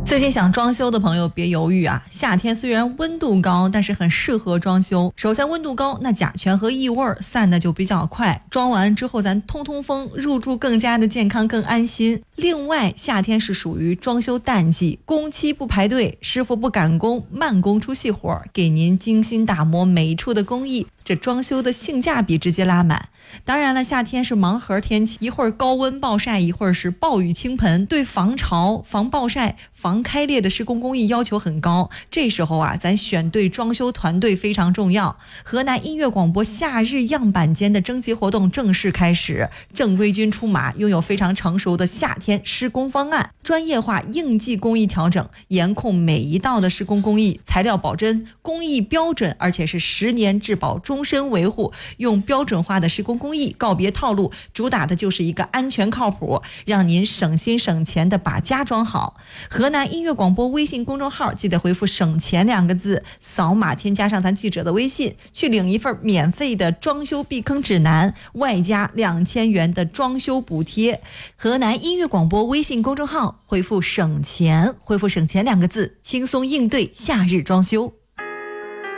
最近想装修的朋友别犹豫啊，夏天虽然温度高，但是很适合装修。首先温度高，那甲醛和异味散的就比较快，装完之后咱通风，入住更加的健康更安心。另外夏天是属于装修淡季，工期不排队，师傅不赶工，慢工出细活，给您精心打磨每一处的工艺，这装修的性价比直接拉满。当然了，夏天是盲盒天气，一会儿高温暴晒，一会儿是暴雨倾盆，对防潮、防暴晒、防开裂的施工工艺要求很高。这时候啊，咱选对装修团队非常重要。河南音乐广播夏日样板间的征集活动正式开始，正规军出马，拥有非常成熟的夏天施工方案，专业化应季工艺调整，严控每一道的施工工艺，材料保真，工艺标准，而且是10年质保，终身维护，用标准化的施工工艺，告别套路，主打的就是一个安全靠谱，让您省心省钱的把家装好。河南音乐广播微信公众号记得回复省钱2个字，扫码添加上咱记者的微信，去领一份免费的装修避坑指南，外加2000元的装修补贴。河南音乐广播微信公众号回复省钱，回复省钱2个字，轻松应对夏日装修。